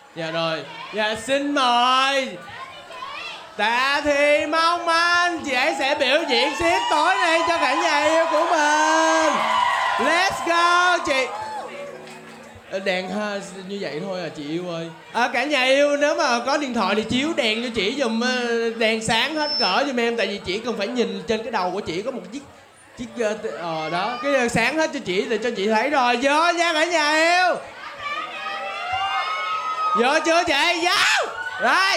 Dạ rồi. Dạ xin mời Tạ Thị Mong Anh, chị ấy sẽ biểu diễn tiếp tối nay cho cả nhà yêu của mình. Let's go chị. Đèn ha, như vậy thôi à chị yêu ơi. Cả nhà yêu nếu mà có điện thoại thì chiếu đèn cho chị giùm, đèn sáng hết cỡ giùm em. Tại vì chị cần phải nhìn trên cái đầu của chị có một chiếc đó, cái đèn sáng hết cho chị để cho chị thấy rồi. Vô nha cả nhà yêu. Vô chưa chị? Vô. Rồi.